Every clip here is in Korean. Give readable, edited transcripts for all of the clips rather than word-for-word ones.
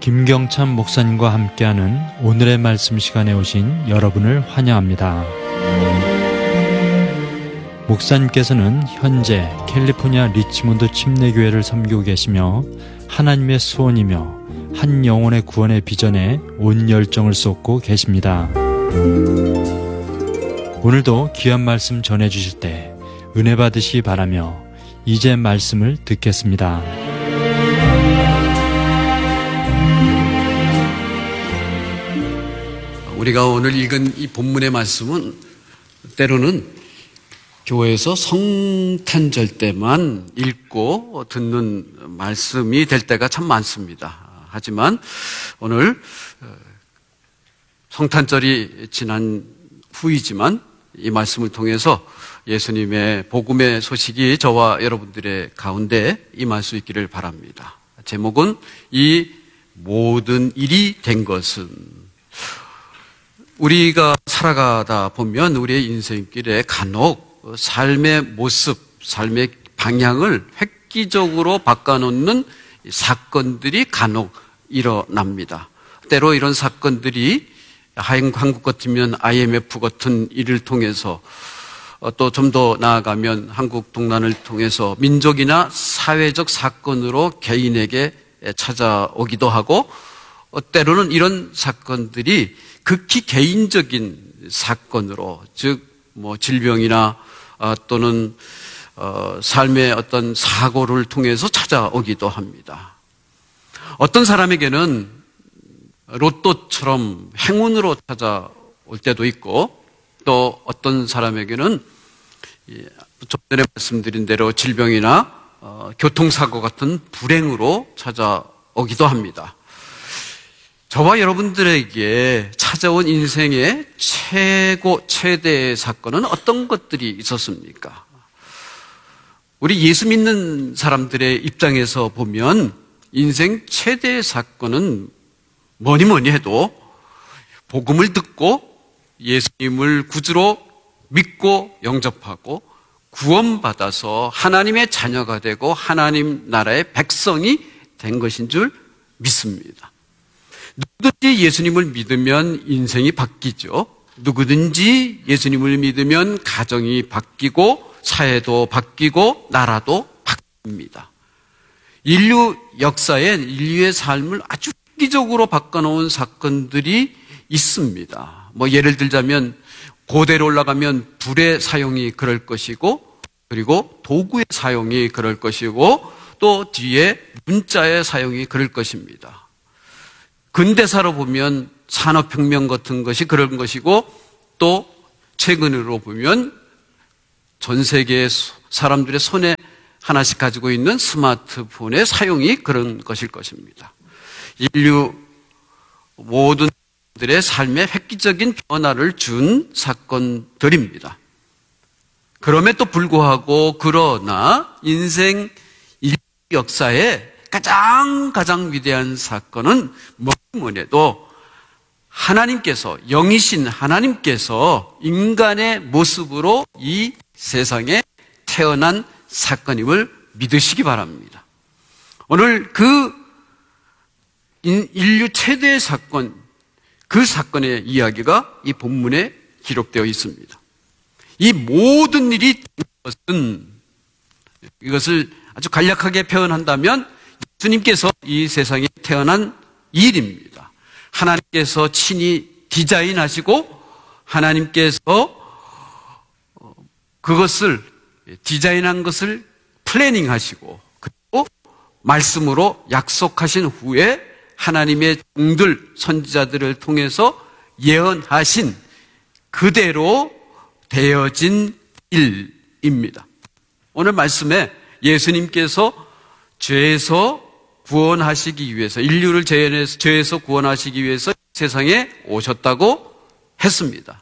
김경찬 목사님과 함께하는 오늘의 말씀 시간에 오신 여러분을 환영합니다. 목사님께서는 현재 캘리포니아 리치몬드 침례교회를 섬기고 계시며 하나님의 소원이며 한 영혼의 구원의 비전에 온 열정을 쏟고 계십니다. 오늘도 귀한 말씀 전해주실 때 은혜 받으시기 바라며 이제 말씀을 듣겠습니다. 우리가 오늘 읽은 이 본문의 말씀은 때로는 교회에서 성탄절 때만 읽고 듣는 말씀이 될 때가 참 많습니다. 하지만 오늘 성탄절이 지난 후이지만 이 말씀을 통해서 예수님의 복음의 소식이 저와 여러분들의 가운데 임할 수 있기를 바랍니다. 제목은 이 모든 일이 된 것은. 우리가 살아가다 보면 우리의 인생길에 간혹 삶의 모습, 삶의 방향을 획기적으로 바꿔놓는 사건들이 간혹 일어납니다. 때로 이런 사건들이 한국 같으면 IMF 같은 일을 통해서 또 좀 더 나아가면 한국 동란을 통해서 민족이나 사회적 사건으로 개인에게 찾아오기도 하고 때로는 이런 사건들이 극히 개인적인 사건으로 즉 질병이나 또는 삶의 어떤 사고를 통해서 찾아오기도 합니다. 어떤 사람에게는 로또처럼 행운으로 찾아올 때도 있고 또 어떤 사람에게는 좀 전에 말씀드린 대로 질병이나 교통사고 같은 불행으로 찾아오기도 합니다. 저와 여러분들에게 찾아온 인생의 최대의 사건은 어떤 것들이 있었습니까? 우리 예수 믿는 사람들의 입장에서 보면 인생 최대의 사건은 뭐니 해도 복음을 듣고 예수님을 구주로 믿고 영접하고 구원받아서 하나님의 자녀가 되고 하나님 나라의 백성이 된 것인 줄 믿습니다. 누구든지 예수님을 믿으면 인생이 바뀌죠. 누구든지 예수님을 믿으면 가정이 바뀌고 사회도 바뀌고 나라도 바뀝니다. 인류 역사엔 인류의 삶을 아주 획기적으로 바꿔놓은 사건들이 있습니다. 예를 들자면 고대로 올라가면 불의 사용이 그럴 것이고 그리고 도구의 사용이 그럴 것이고 또 뒤에 문자의 사용이 그럴 것입니다. 근대사로 보면 산업혁명 같은 것이 그런 것이고 또 최근으로 보면 전 세계의 사람들의 손에 하나씩 가지고 있는 스마트폰의 사용이 그런 것일 것입니다. 인류 모든 들의 삶에 획기적인 변화를 준 사건들입니다. 그럼에도 불구하고 그러나 인생 인류 역사의 가장 위대한 사건은 뭐니 해도 하나님께서 영이신 하나님께서 인간의 모습으로 이 세상에 태어난 사건임을 믿으시기 바랍니다. 오늘 그 인류 최대의 사건, 그 사건의 이야기가 이 본문에 기록되어 있습니다. 이 모든 일이 된 것은 이것을 아주 간략하게 표현한다면 예수님께서 이 세상에 태어난 일입니다. 하나님께서 친히 디자인하시고 하나님께서 그것을 디자인한 것을 플래닝하시고 그리고 말씀으로 약속하신 후에 하나님의 종들 선지자들을 통해서 예언하신 그대로 되어진 일입니다. 오늘 말씀에 예수님께서 죄에서 구원하시기 위해서 인류를 죄에서 구원하시기 위해서 세상에 오셨다고 했습니다.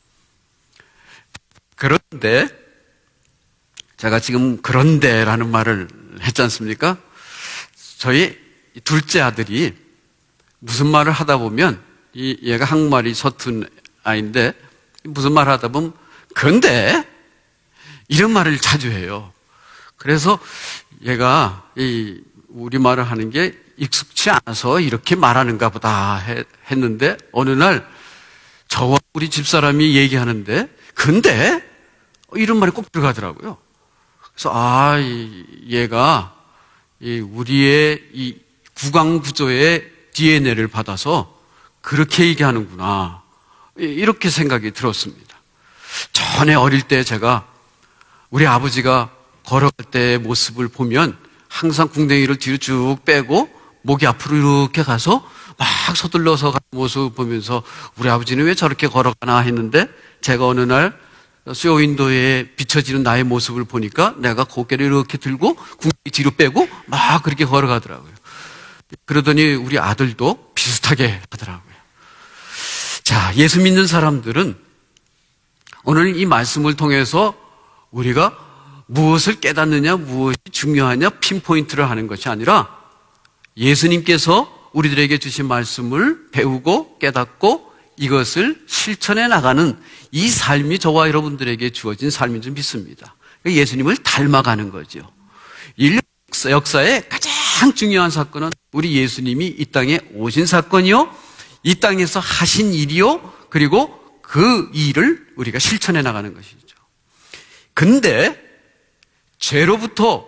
그런데 제가 지금 그런데라는 말을 했지 않습니까? 저희 둘째 아들이 무슨 말을 하다 보면 얘가 한국말이 서툰 아이인데 무슨 말을 하다 보면 그런데 이런 말을 자주 해요. 그래서 얘가 이 우리말을 하는 게 익숙치 않아서 이렇게 말하는가 보다 했는데 어느 날 저와 우리 집사람이 얘기하는데 근데 이런 말이 꼭 들어가더라고요. 그래서 얘가 우리의 이 구강구조의 DNA를 받아서 그렇게 얘기하는구나 이렇게 생각이 들었습니다. 전에 어릴 때 제가 우리 아버지가 걸어갈 때의 모습을 보면 항상 궁뎅이를 뒤로 쭉 빼고 목이 앞으로 이렇게 가서 막 서둘러서 가는 모습을 보면서 우리 아버지는 왜 저렇게 걸어가나 했는데 제가 어느 날 쇼윈도에 비춰지는 나의 모습을 보니까 내가 고개를 이렇게 들고 궁뎅이 뒤로 빼고 막 그렇게 걸어가더라고요. 그러더니 우리 아들도 비슷하게 하더라고요. 자, 예수 믿는 사람들은 오늘 이 말씀을 통해서 우리가 무엇을 깨닫느냐, 무엇이 중요하냐, 핀포인트를 하는 것이 아니라 예수님께서 우리들에게 주신 말씀을 배우고 깨닫고 이것을 실천해 나가는 이 삶이 저와 여러분들에게 주어진 삶인 줄 믿습니다. 예수님을 닮아가는 거죠. 인류 역사의 가장 중요한 사건은 우리 예수님이 이 땅에 오신 사건이요, 이 땅에서 하신 일이요, 그리고 그 일을 우리가 실천해 나가는 것이죠. 근데 죄로부터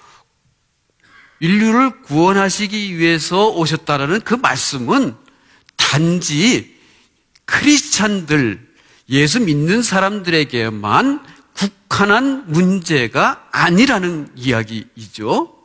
인류를 구원하시기 위해서 오셨다라는 그 말씀은 단지 크리스찬들, 예수 믿는 사람들에게만 국한한 문제가 아니라는 이야기이죠.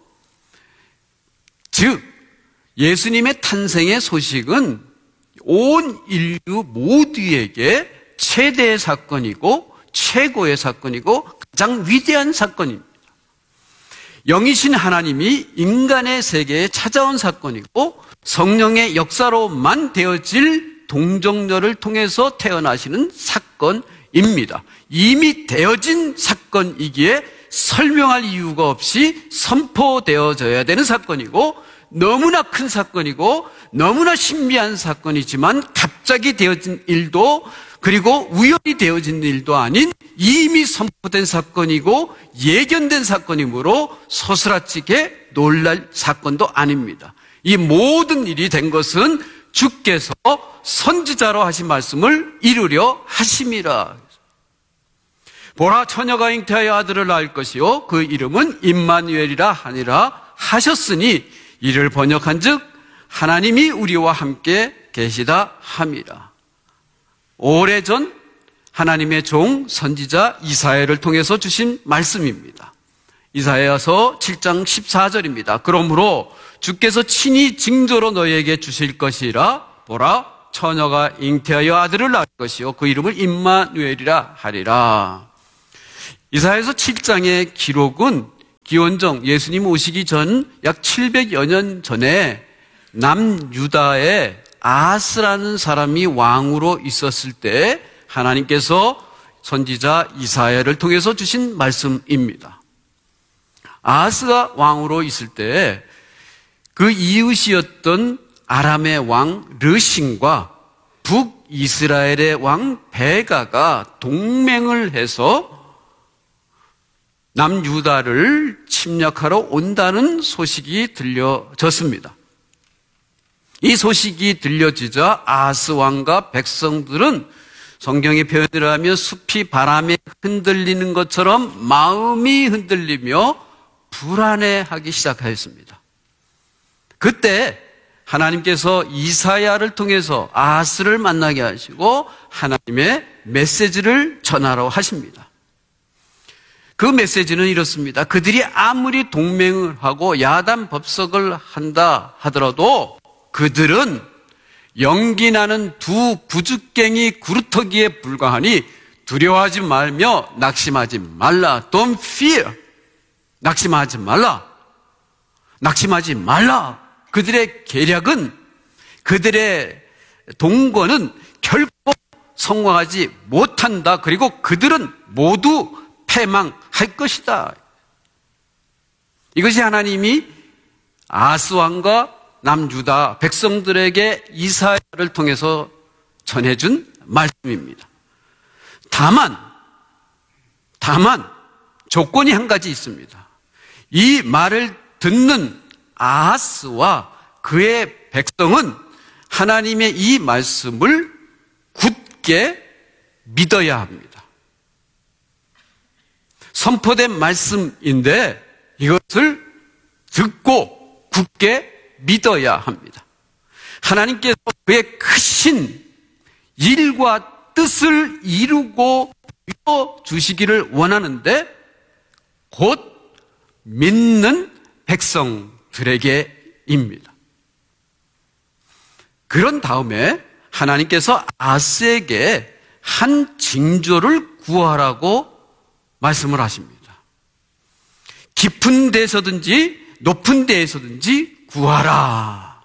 즉, 예수님의 탄생의 소식은 온 인류 모두에게 최대의 사건이고 최고의 사건이고 가장 위대한 사건입니다. 영이신 하나님이 인간의 세계에 찾아온 사건이고 성령의 역사로만 되어질 동정녀를 통해서 태어나시는 사건입니다. 이미 되어진 사건이기에 설명할 이유가 없이 선포되어져야 되는 사건이고 너무나 큰 사건이고 너무나 신비한 사건이지만 갑자기 되어진 일도 그리고 우연히 되어진 일도 아닌 이미 선포된 사건이고 예견된 사건이므로 소스라치게 놀랄 사건도 아닙니다. 이 모든 일이 된 것은 주께서 선지자로 하신 말씀을 이루려 하심이라. 보라, 처녀가 잉태하여 아들을 낳을 것이요 그 이름은 임마누엘이라 하니라 하셨으니 이를 번역한즉 하나님이 우리와 함께 계시다 함이라. 오래전 하나님의 종 선지자 이사야를 통해서 주신 말씀입니다. 이사야서 7장 14절입니다. 그러므로 주께서 친히 징조로 너희에게 주실 것이라. 보라, 처녀가 잉태하여 아들을 낳을 것이요 그 이름을 임마누엘이라 하리라. 이사야서 7장의 기록은 기원전 예수님 오시기 전 약 700여 년 전에 남유다의 아하스라는 사람이 왕으로 있었을 때 하나님께서 선지자 이사야를 통해서 주신 말씀입니다. 아하스가 왕으로 있을 때 그 이웃이었던 아람의 왕 르신과 북이스라엘의 왕 베가가 동맹을 해서 남유다를 침략하러 온다는 소식이 들려졌습니다. 이 소식이 들려지자 아하스 왕과 백성들은 성경의 표현을 하면 숲이 바람에 흔들리는 것처럼 마음이 흔들리며 불안해하기 시작하였습니다. 그때 하나님께서 이사야를 통해서 아하스를 만나게 하시고 하나님의 메시지를 전하러 하십니다. 그 메시지는 이렇습니다. 그들이 아무리 동맹을 하고 야단 법석을 한다 하더라도 그들은 연기나는 두 부죽갱이 구루터기에 불과하니 두려워하지 말며 낙심하지 말라. Don't fear. 낙심하지 말라. 낙심하지 말라. 그들의 계략은, 그들의 동거는 결코 성공하지 못한다. 그리고 그들은 모두 패망할 것이다. 이것이 하나님이 아하스 왕과 남유다 백성들에게 이사야를 통해서 전해준 말씀입니다. 다만 조건이 한 가지 있습니다. 이 말을 듣는 아하스와 그의 백성은 하나님의 이 말씀을 굳게 믿어야 합니다. 선포된 말씀인데 이것을 듣고 굳게 믿어야 합니다. 하나님께서 그의 크신 일과 뜻을 이루고 주시기를 원하는데 곧 믿는 백성들에게입니다. 그런 다음에 하나님께서 아스에게 한 징조를 구하라고 말씀을 하십니다. 깊은 데서든지 높은 데에서든지 구하라.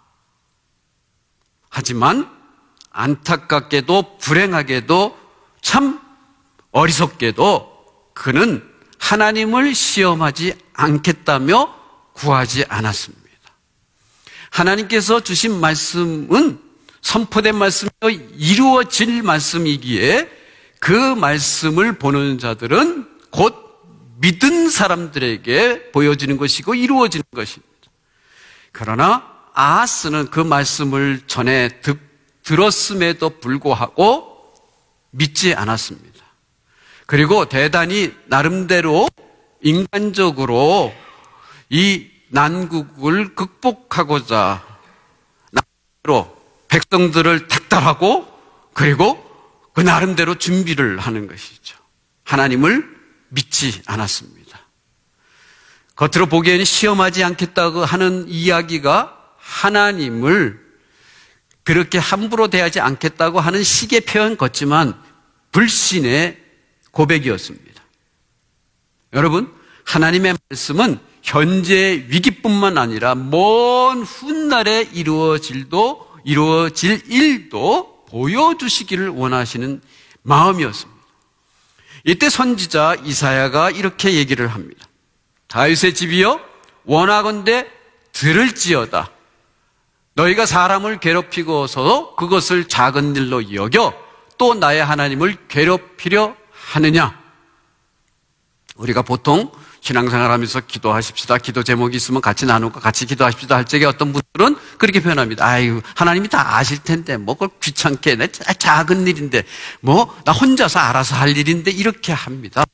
하지만 안타깝게도 불행하게도 참 어리석게도 그는 하나님을 시험하지 않겠다며 구하지 않았습니다. 하나님께서 주신 말씀은 선포된 말씀이요 이루어질 말씀이기에 그 말씀을 보는 자들은 곧 믿은 사람들에게 보여지는 것이고 이루어지는 것입니다. 그러나 아하스는 그 말씀을 전에 들었음에도 불구하고 믿지 않았습니다. 그리고 대단히 나름대로 인간적으로 이 난국을 극복하고자 나름대로 백성들을 닥달하고 그리고 그 나름대로 준비를 하는 것이죠. 하나님을 믿지 않았습니다. 겉으로 보기에는 시험하지 않겠다고 하는 이야기가 하나님을 그렇게 함부로 대하지 않겠다고 하는 식의 표현 같지만 불신의 고백이었습니다. 여러분, 하나님의 말씀은 현재 위기뿐만 아니라 먼 훗날에 이루어질 일도 보여주시기를 원하시는 마음이었습니다. 이때 선지자 이사야가 이렇게 얘기를 합니다. 다윗의 집이여 원하건대 들을지어다. 너희가 사람을 괴롭히고서도 그것을 작은 일로 여겨 또 나의 하나님을 괴롭히려 하느냐. 우리가 보통 신앙생활하면서 기도하십시다. 기도 제목이 있으면 같이 나누고 같이 기도하십시다 할 적에 어떤 분들은 그렇게 표현합니다. 아이고 하나님이 다 아실 텐데 뭐 그걸 귀찮게 내 작은 일인데 뭐 나 혼자서 알아서 할 일인데 이렇게 합니다.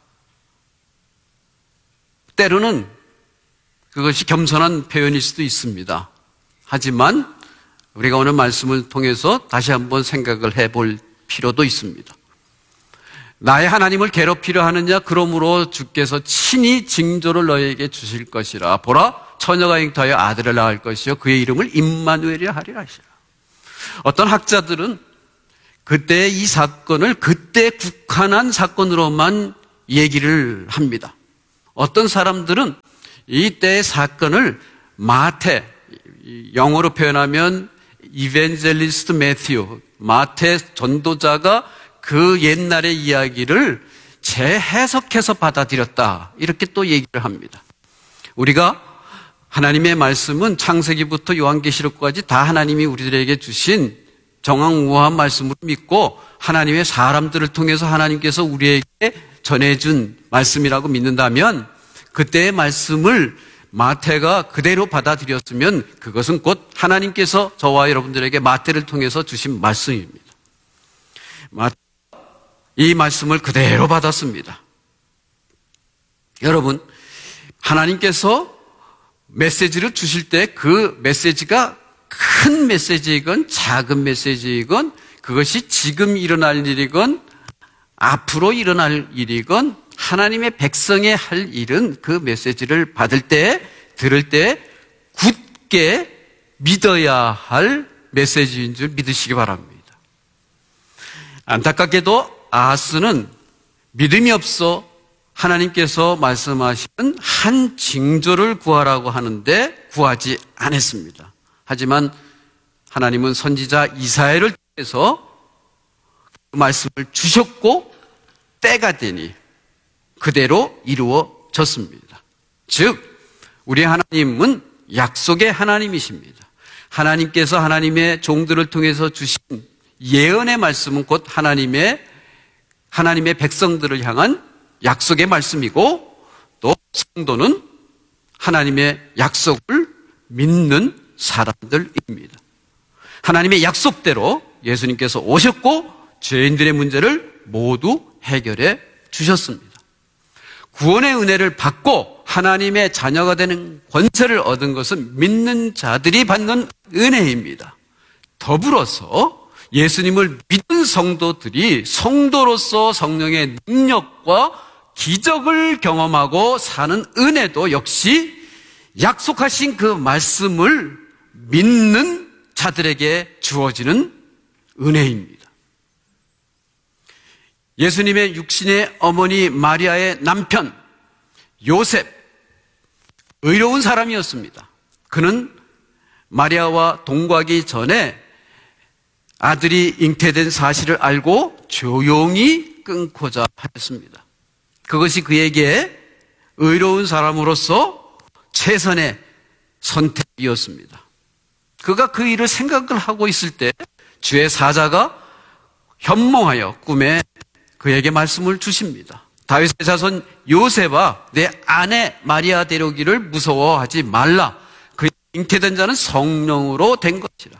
때로는 그것이 겸손한 표현일 수도 있습니다. 하지만 우리가 오늘 말씀을 통해서 다시 한번 생각을 해볼 필요도 있습니다. 나의 하나님을 괴롭히려 하느냐? 그러므로 주께서 친히 징조를 너에게 주실 것이라. 보라, 처녀가 잉태하여 아들을 낳을 것이요 그의 이름을 임마누엘이라 하리라 하시라. 어떤 학자들은 그때 이 사건을 그때 국한한 사건으로만 얘기를 합니다. 어떤 사람들은 이때의 사건을 마태, 영어로 표현하면 이벤젤리스트 매튜, 마태 전도자가 그 옛날의 이야기를 재해석해서 받아들였다. 이렇게 또 얘기를 합니다. 우리가 하나님의 말씀은 창세기부터 요한계시록까지 다 하나님이 우리들에게 주신 정확무한 말씀을 믿고 하나님의 사람들을 통해서 하나님께서 우리에게 전해준 말씀이라고 믿는다면 그때의 말씀을 마태가 그대로 받아들였으면 그것은 곧 하나님께서 저와 여러분들에게 마태를 통해서 주신 말씀입니다. 이 말씀을 그대로 받았습니다. 여러분, 하나님께서 메시지를 주실 때 그 메시지가 큰 메시지이건 작은 메시지이건 그것이 지금 일어날 일이건 앞으로 일어날 일이건 하나님의 백성의 할 일은 그 메시지를 받을 때, 들을 때 굳게 믿어야 할 메시지인 줄 믿으시기 바랍니다. 안타깝게도 아하스는 믿음이 없어 하나님께서 말씀하시는 한 징조를 구하라고 하는데 구하지 않았습니다. 하지만 하나님은 선지자 이사야를 통해서 그 말씀을 주셨고 때가 되니 그대로 이루어졌습니다. 즉 우리 하나님은 약속의 하나님이십니다. 하나님께서 하나님의 종들을 통해서 주신 예언의 말씀은 곧 하나님의 백성들을 향한 약속의 말씀이고 또 성도는 하나님의 약속을 믿는 사람들입니다. 하나님의 약속대로 예수님께서 오셨고 죄인들의 문제를 모두 해결해 주셨습니다. 구원의 은혜를 받고 하나님의 자녀가 되는 권세를 얻은 것은 믿는 자들이 받는 은혜입니다. 더불어서 예수님을 믿은 성도들이 성도로서 성령의 능력과 기적을 경험하고 사는 은혜도 역시 약속하신 그 말씀을 믿는 자들에게 주어지는 은혜입니다. 예수님의 육신의 어머니 마리아의 남편 요셉, 의로운 사람이었습니다. 그는 마리아와 동거하기 전에 아들이 잉태된 사실을 알고 조용히 끊고자 하였습니다. 그것이 그에게 의로운 사람으로서 최선의 선택이었습니다. 그가 그 일을 생각을 하고 있을 때 주의 사자가 현몽하여 꿈에 그에게 말씀을 주십니다. 다윗의 자손 요셉아, 내 아내 마리아 데려오기를 무서워하지 말라. 그 잉태된 자는 성령으로 된 것이라.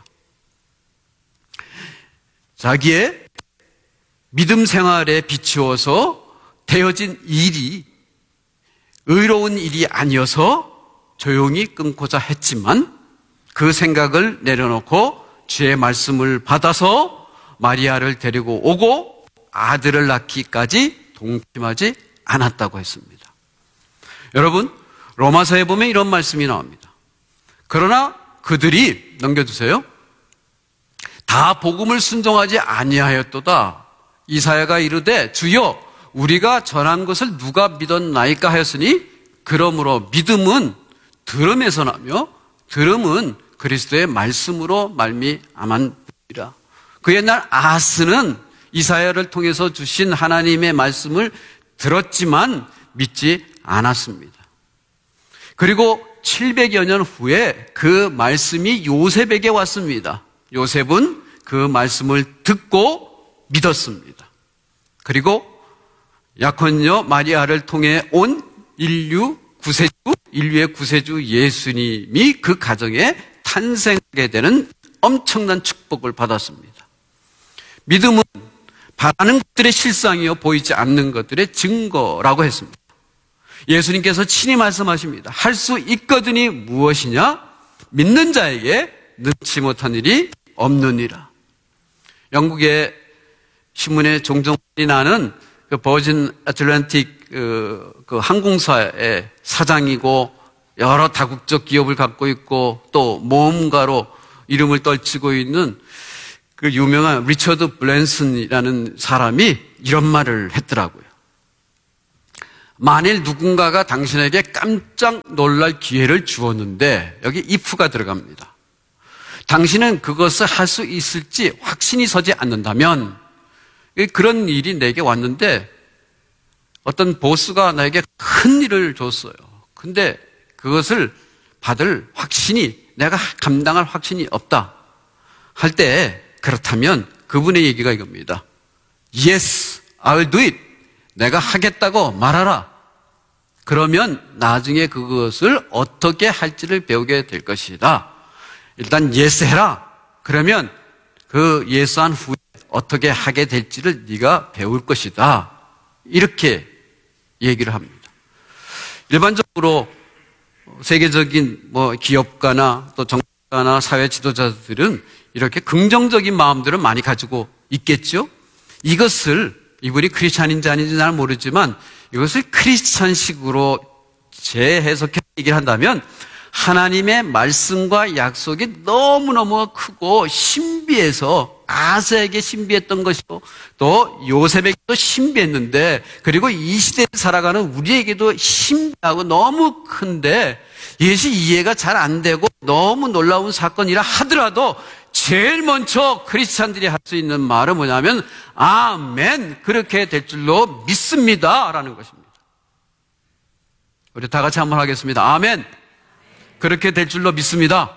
자기의 믿음 생활에 비추어서 되어진 일이 의로운 일이 아니어서 조용히 끊고자 했지만 그 생각을 내려놓고 주의 말씀을 받아서 마리아를 데리고 오고 아들을 낳기까지 동침하지 않았다고 했습니다. 여러분, 로마서에 보면 이런 말씀이 나옵니다. 그러나 그들이, 넘겨주세요, 다 복음을 순종하지 아니하였도다. 이사야가 이르되 주여 우리가 전한 것을 누가 믿었나이까 하였으니 그러므로 믿음은 들음에서 나며 들음은 그리스도의 말씀으로 말미암았느니라. 그 옛날 아스는 이사야를 통해서 주신 하나님의 말씀을 들었지만 믿지 않았습니다. 그리고 700여 년 후에 그 말씀이 요셉에게 왔습니다. 요셉은 그 말씀을 듣고 믿었습니다. 그리고 약혼녀 마리아를 통해 온 인류의 구세주 예수님이 그 가정에 탄생하게 되는 엄청난 축복을 받았습니다. 믿음은 바라는 것들의 실상이요 보이지 않는 것들의 증거라고 했습니다. 예수님께서 친히 말씀하십니다. 할 수 있거든이 무엇이냐? 믿는 자에게 능치 못한 일이 없느니라. 영국의 신문에 종종 나는 그 버진 애틀랜틱 그 항공사의 사장이고 여러 다국적 기업을 갖고 있고 또 모험가로 이름을 떨치고 있는 그 유명한 리처드 블랜슨이라는 사람이 이런 말을 했더라고요. 만일 누군가가 당신에게 깜짝 놀랄 기회를 주었는데 여기 if가 들어갑니다. 당신은 그것을 할 수 있을지 확신이 서지 않는다면, 그런 일이 내게 왔는데 어떤 보스가 나에게 큰 일을 줬어요. 근데 그것을 받을 확신이, 내가 감당할 확신이 없다 할 때, 그렇다면 그분의 얘기가 이겁니다. Yes, I'll do it. 내가 하겠다고 말하라. 그러면 나중에 그것을 어떻게 할지를 배우게 될 것이다. 일단 yes 해라. 그러면 그 예스한 후에 어떻게 하게 될지를 네가 배울 것이다. 이렇게 얘기를 합니다. 일반적으로 세계적인 기업가나 또 정치가나 사회 지도자들은 이렇게 긍정적인 마음들을 많이 가지고 있겠죠. 이것을 이분이 크리스찬인지 아닌지 잘 모르지만 이것을 크리스찬식으로 재해석해 얘기를 한다면 하나님의 말씀과 약속이 너무너무 크고 신비해서 아스에게 신비했던 것이고 또 요셉에게도 신비했는데 그리고 이 시대에 살아가는 우리에게도 신비하고 너무 큰데 이것이 이해가 잘 안 되고 너무 놀라운 사건이라 하더라도 제일 먼저 크리스찬들이 할 수 있는 말은 뭐냐면 아멘, 그렇게 될 줄로 믿습니다 라는 것입니다. 우리 다 같이 한번 하겠습니다. 아멘, 그렇게 될 줄로 믿습니다.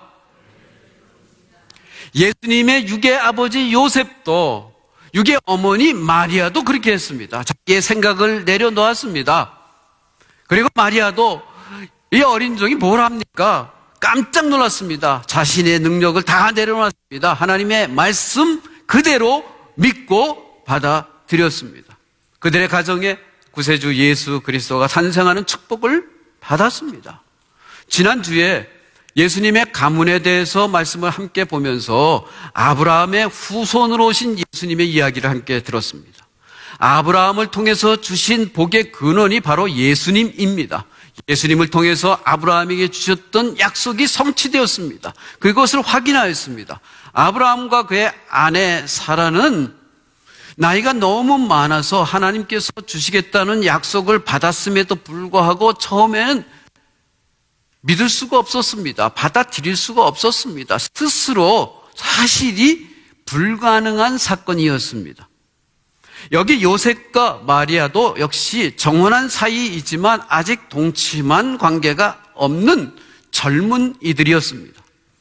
예수님의 육의 아버지 요셉도 육의 어머니 마리아도 그렇게 했습니다. 자기의 생각을 내려놓았습니다. 그리고 마리아도 이 어린 종이 뭘 합니까? 깜짝 놀랐습니다. 자신의 능력을 다 내려놨습니다. 하나님의 말씀 그대로 믿고 받아들였습니다. 그들의 가정에 구세주 예수 그리스도가 탄생하는 축복을 받았습니다. 지난주에 예수님의 가문에 대해서 말씀을 함께 보면서 아브라함의 후손으로 오신 예수님의 이야기를 함께 들었습니다. 아브라함을 통해서 주신 복의 근원이 바로 예수님입니다. 예수님을 통해서 아브라함에게 주셨던 약속이 성취되었습니다. 그것을 확인하였습니다. 아브라함과 그의 아내 사라는 나이가 너무 많아서 하나님께서 주시겠다는 약속을 받았음에도 불구하고 처음에는 믿을 수가 없었습니다. 받아들일 수가 없었습니다. 스스로 사실이 불가능한 사건이었습니다. 여기 요셉과 마리아도 역시 정혼한 사이이지만 아직 동침한 관계가 없는 젊은 이들이었습니다.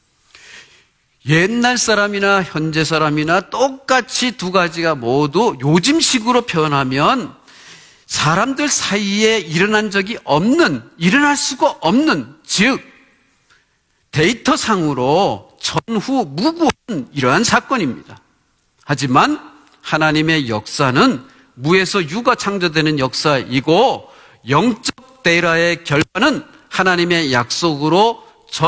옛날 사람이나 현재 사람이나 똑같이 두 가지가 모두 요즘식으로 표현하면 사람들 사이에 일어난 적이 없는, 일어날 수가 없는, 즉 데이터상으로 전후 무구한 이러한 사건입니다. 하지만 하나님의 역사는 무에서 유가 창조되는 역사이고 영적 데이터의 결과는 하나님의 약속으로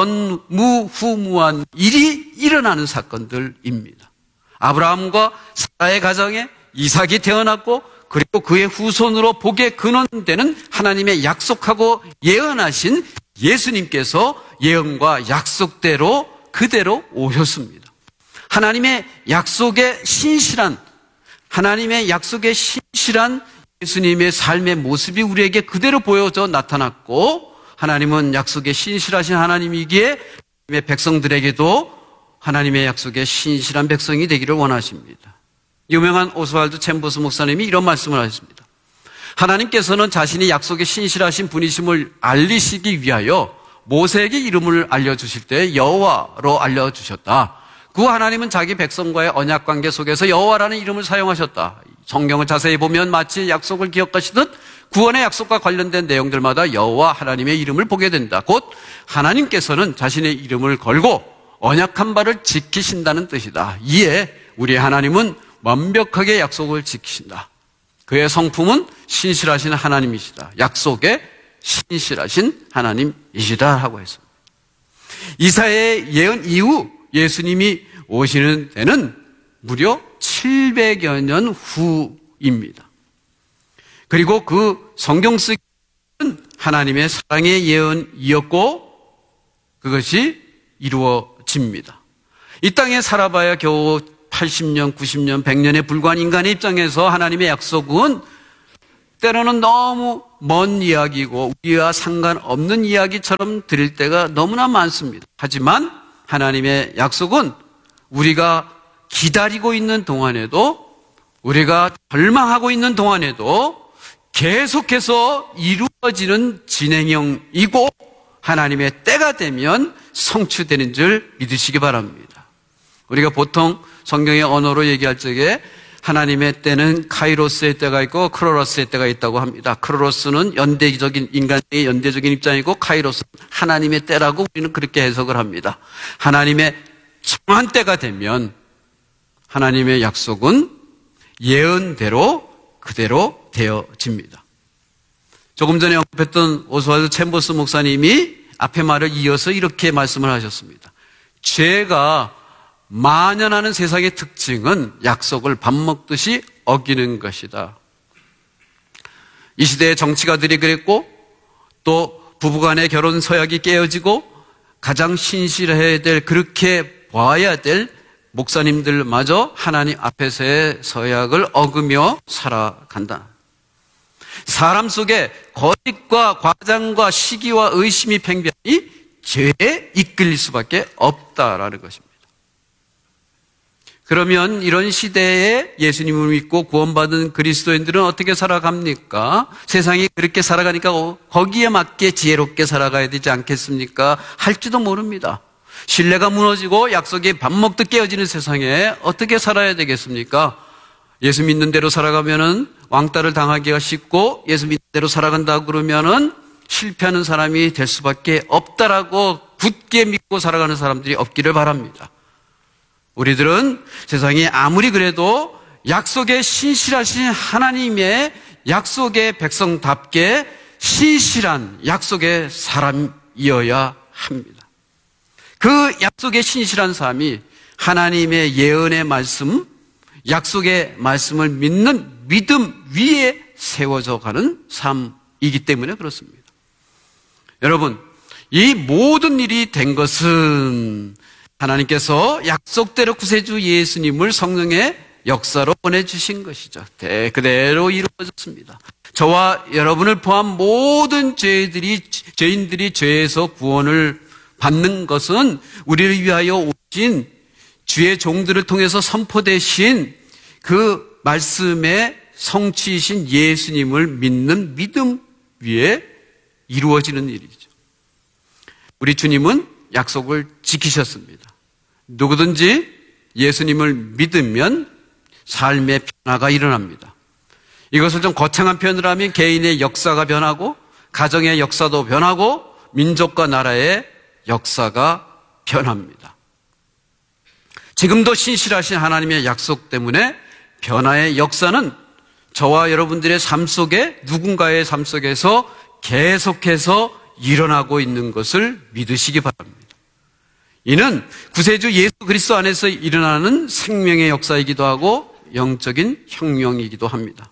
전무후무한 일이 일어나는 사건들입니다. 아브라함과 사라의 가정에 이삭이 태어났고 그리고 그의 후손으로 복의 근원되는 하나님의 약속하고 예언하신 예수님께서 예언과 약속대로 그대로 오셨습니다. 하나님의 약속에 신실한 예수님의 삶의 모습이 우리에게 그대로 보여져 나타났고 하나님은 약속에 신실하신 하나님이기에 하나님의 백성들에게도 하나님의 약속에 신실한 백성이 되기를 원하십니다. 유명한 오스왈드 챔버스 목사님이 이런 말씀을 하셨습니다. 하나님께서는 자신이 약속에 신실하신 분이심을 알리시기 위하여 모세에게 이름을 알려주실 때 여호와로 알려주셨다. 그 하나님은 자기 백성과의 언약관계 속에서 여호와라는 이름을 사용하셨다. 성경을 자세히 보면 마치 약속을 기억하시듯 구원의 약속과 관련된 내용들마다 여호와 하나님의 이름을 보게 된다. 곧 하나님께서는 자신의 이름을 걸고 언약한 바를 지키신다는 뜻이다. 이에 우리 하나님은 완벽하게 약속을 지키신다. 그의 성품은 신실하신 하나님이시다. 약속에 신실하신 하나님이시다 하고 했습니다. 이사야의 예언 이후 예수님이 오시는 때는 무려 700여 년 후입니다. 그리고 그 성경 쓰기는 하나님의 사랑의 예언이었고 그것이 이루어집니다. 이 땅에 살아봐야 겨우 80년, 90년, 100년에 불과한 인간의 입장에서 하나님의 약속은 때로는 너무 먼 이야기고 우리와 상관없는 이야기처럼 들릴 때가 너무나 많습니다. 하지만 하나님의 약속은 우리가 기다리고 있는 동안에도 우리가 절망하고 있는 동안에도 계속해서 이루어지는 진행형이고 하나님의 때가 되면 성취되는 줄 믿으시기 바랍니다. 우리가 보통 성경의 언어로 얘기할 적에 하나님의 때는 카이로스의 때가 있고 크로노스의 때가 있다고 합니다. 크로노스는 연대적인 인간의 연대적인 입장이고 카이로스는 하나님의 때라고 우리는 그렇게 해석을 합니다. 하나님의 정한 때가 되면 하나님의 약속은 예언대로 그대로 되어집니다. 조금 전에 언급했던 오스왈드 챔버스 목사님이 앞에 말을 이어서 이렇게 말씀을 하셨습니다. 죄가 만연하는 세상의 특징은 약속을 밥 먹듯이 어기는 것이다. 이 시대의 정치가들이 그랬고 또 부부간의 결혼 서약이 깨어지고 가장 신실해야 될 그렇게 봐야 될 목사님들마저 하나님 앞에서의 서약을 어기며 살아간다. 사람 속에 거짓과 과장과 시기와 의심이 팽배하니 죄에 이끌릴 수밖에 없다라는 것입니다. 그러면 이런 시대에 예수님을 믿고 구원받은 그리스도인들은 어떻게 살아갑니까? 세상이 그렇게 살아가니까 거기에 맞게 지혜롭게 살아가야 되지 않겠습니까? 할지도 모릅니다. 신뢰가 무너지고 약속이 밥 먹듯 깨어지는 세상에 어떻게 살아야 되겠습니까? 예수 믿는 대로 살아가면은 왕따를 당하기가 쉽고 예수 믿는 대로 살아간다고 그러면은 실패하는 사람이 될 수밖에 없다라고 굳게 믿고 살아가는 사람들이 없기를 바랍니다. 우리들은 세상이 아무리 그래도 약속에 신실하신 하나님의 약속의 백성답게 신실한 약속의 사람이어야 합니다. 그 약속의 신실한 삶이 하나님의 예언의 말씀, 약속의 말씀을 믿는 믿음 위에 세워져 가는 삶이기 때문에 그렇습니다. 여러분, 이 모든 일이 된 것은 하나님께서 약속대로 구세주 예수님을 성령의 역사로 보내주신 것이죠. 그대로 이루어졌습니다. 저와 여러분을 포함 모든 죄인들이 죄에서 구원을 받는 것은 우리를 위하여 오신 주의 종들을 통해서 선포되신 그 말씀의 성취이신 예수님을 믿는 믿음 위에 이루어지는 일이죠. 우리 주님은 약속을 지키셨습니다. 누구든지 예수님을 믿으면 삶의 변화가 일어납니다. 이것을 좀 거창한 표현으로 하면 개인의 역사가 변하고 가정의 역사도 변하고 민족과 나라의 역사가 변합니다. 지금도 신실하신 하나님의 약속 때문에 변화의 역사는 저와 여러분들의 삶 속에 누군가의 삶 속에서 계속해서 일어나고 있는 것을 믿으시기 바랍니다. 이는 구세주 예수 그리스도 안에서 일어나는 생명의 역사이기도 하고 영적인 혁명이기도 합니다.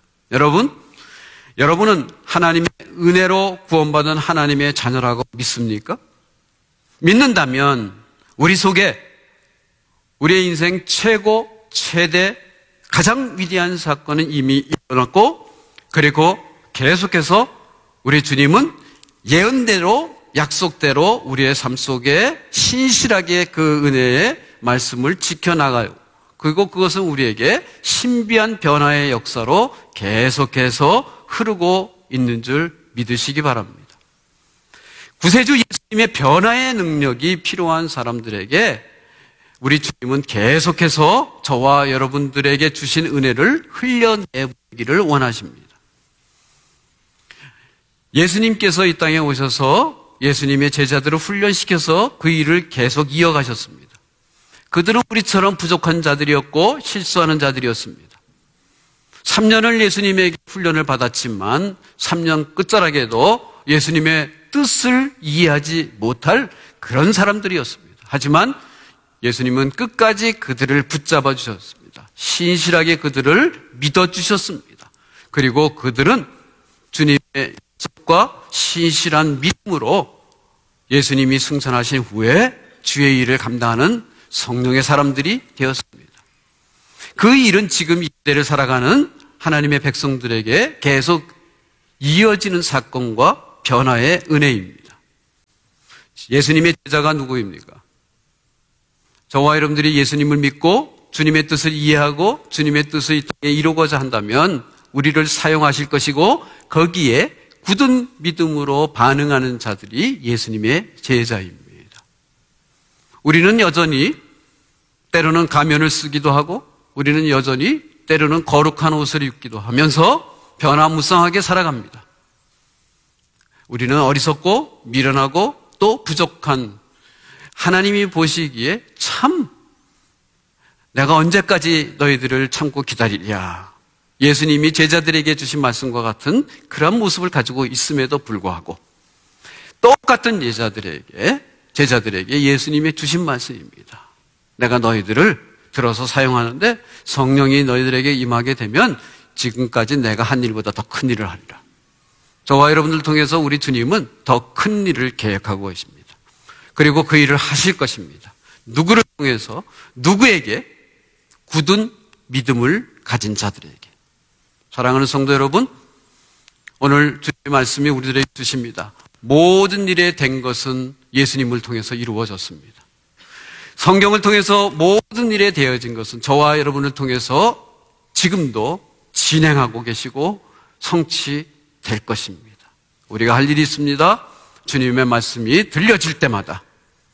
여러분은 하나님의 은혜로 구원받은 하나님의 자녀라고 믿습니까? 믿는다면 우리 속에 우리의 인생 최고, 최대, 가장 위대한 사건은 이미 일어났고, 그리고 계속해서 우리 주님은 예언대로, 약속대로 우리의 삶 속에 신실하게 그 은혜의 말씀을 지켜나가요. 그리고 그것은 우리에게 신비한 변화의 역사로 계속해서 흐르고 있는 줄 믿으시기 바랍니다. 구세주 예수님의 변화의 능력이 필요한 사람들에게 우리 주님은 계속해서 저와 여러분들에게 주신 은혜를 흘려내보기를 원하십니다. 예수님께서 이 땅에 오셔서 예수님의 제자들을 훈련시켜서 그 일을 계속 이어가셨습니다. 그들은 우리처럼 부족한 자들이었고 실수하는 자들이었습니다. 3년을 예수님에게 훈련을 받았지만 3년 끝자락에도 예수님의 뜻을 이해하지 못할 그런 사람들이었습니다. 하지만 예수님은 끝까지 그들을 붙잡아 주셨습니다. 신실하게 그들을 믿어주셨습니다. 그리고 그들은 주님의 약속과 신실한 믿음으로 예수님이 승천하신 후에 주의 일을 감당하는 성령의 사람들이 되었습니다. 그 일은 지금 이 시대를 살아가는 하나님의 백성들에게 계속 이어지는 사건과 변화의 은혜입니다. 예수님의 제자가 누구입니까? 저와 여러분들이 예수님을 믿고 주님의 뜻을 이해하고 주님의 뜻을 이 땅에 이루고자 한다면 우리를 사용하실 것이고 거기에 굳은 믿음으로 반응하는 자들이 예수님의 제자입니다. 우리는 여전히 때로는 가면을 쓰기도 하고 우리는 여전히 때로는 거룩한 옷을 입기도 하면서 변화무쌍하게 살아갑니다. 우리는 어리석고 미련하고 또 부족한 하나님이 보시기에 참 내가 언제까지 너희들을 참고 기다리랴. 예수님이 제자들에게 주신 말씀과 같은 그런 모습을 가지고 있음에도 불구하고 똑같은 제자들에게 예수님이 주신 말씀입니다. 내가 너희들을 들어서 사용하는데 성령이 너희들에게 임하게 되면 지금까지 내가 한 일보다 더 큰 일을 하리라. 저와 여러분들 통해서 우리 주님은 더 큰 일을 계획하고 계십니다. 그리고 그 일을 하실 것입니다. 누구를 통해서 누구에게? 굳은 믿음을 가진 자들에게. 사랑하는 성도 여러분, 오늘 주님의 말씀이 우리들에게 주십니다. 모든 일에 된 것은 예수님을 통해서 이루어졌습니다. 성경을 통해서 모든 일에 되어진 것은 저와 여러분을 통해서 지금도 진행하고 계시고 성취될 것입니다. 우리가 할 일이 있습니다. 주님의 말씀이 들려질 때마다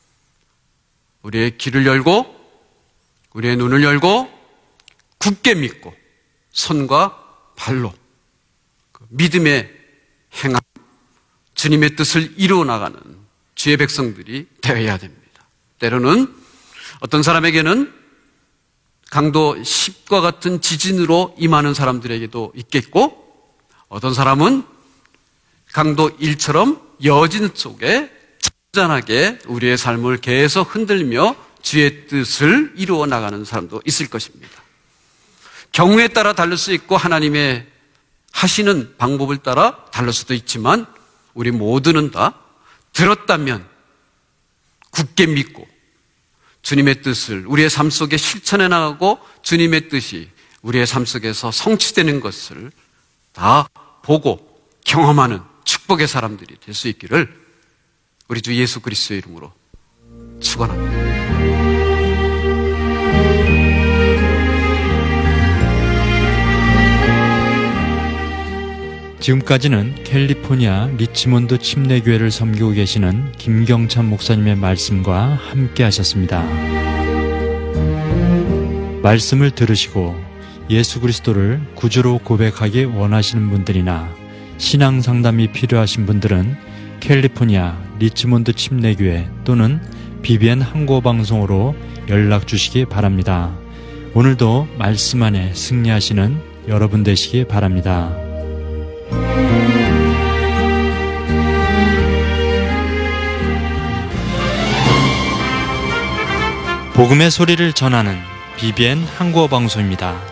우리의 귀를 열고 우리의 눈을 열고 굳게 믿고 손과 발로 믿음의 행함, 주님의 뜻을 이루어 나가는 주의 백성들이 되어야 됩니다. 때로는 어떤 사람에게는 강도 10과 같은 지진으로 임하는 사람들에게도 있겠고, 어떤 사람은 강도 1처럼 여진 속에 잔잔하게 우리의 삶을 계속 흔들며 주의 뜻을 이루어 나가는 사람도 있을 것입니다. 경우에 따라 다를 수 있고 하나님의 하시는 방법을 따라 다를 수도 있지만 우리 모두는 다 들었다면 굳게 믿고 주님의 뜻을 우리의 삶 속에 실천해 나가고 주님의 뜻이 우리의 삶 속에서 성취되는 것을 다 보고 경험하는 축복의 사람들이 될 수 있기를 우리 주 예수 그리스도의 이름으로 축원합니다. 지금까지는 캘리포니아 리치몬드 침례교회를 섬기고 계시는 김경찬 목사님의 말씀과 함께 하셨습니다. 말씀을 들으시고 예수 그리스도를 구주로 고백하기 원하시는 분들이나 신앙 상담이 필요하신 분들은 캘리포니아 리치몬드 침례교회 또는 BBN 한국어방송으로 연락 주시기 바랍니다. 오늘도 말씀 안에 승리하시는 여러분 되시기 바랍니다. 복음의 소리를 전하는 BBN 한국어 방송입니다.